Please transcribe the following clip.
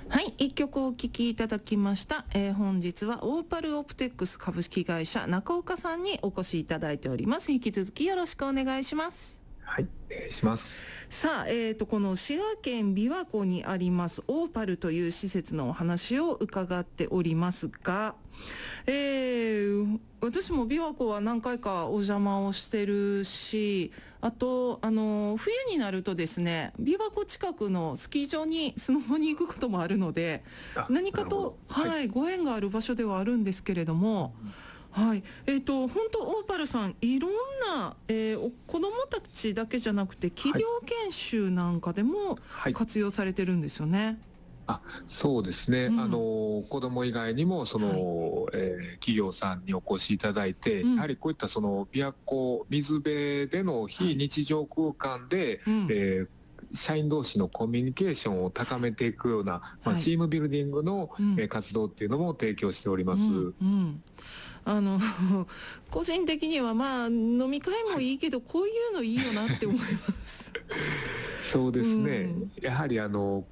はい、一曲お聴きいただきました。本日はオーパルオプテックス株式会社中岡さんにお越しいただいております。引き続きよろしくお願いします。 はい、お願いします。 さあ、この滋賀県琵琶湖にありますオーパルという施設のお話を伺っておりますが、私も琵琶湖は何回かお邪魔をしてるし、あと冬になるとですね、琵琶湖近くのスキー場にスノボに行くこともあるので、何かと、ご縁がある場所ではあるんですけれども、はい、本当オーパルさんいろんな、子どもたちだけじゃなくて企業研修なんかでも活用されてるんですよね。 そうですね、子ども以外にも企業さんにお越しいただいて、やはりこういった琵琶湖水辺での非日常空間で、社員同士のコミュニケーションを高めていくような、チームビルディングの、活動っていうのも提供しております。 個人的には飲み会もいいけど、こういうのいいよなって思います。 そうですね、やはり